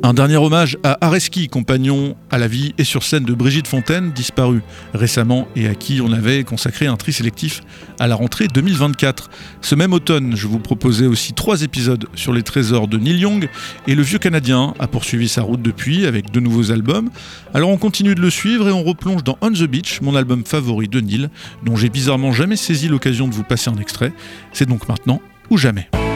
Un dernier hommage à Areski, compagnon à la vie et sur scène de Brigitte Fontaine, disparue récemment et à qui on avait consacré un tri sélectif à la rentrée 2024. Ce même automne, je vous proposais aussi 3 épisodes sur les trésors de Neil Young, et le vieux Canadien a poursuivi sa route depuis avec 2 nouveaux albums. Alors on continue de le suivre et on replonge dans On the Beach, mon album favori de Neil, dont j'ai bizarrement jamais saisi l'occasion de vous passer un extrait. C'est donc maintenant ou jamais.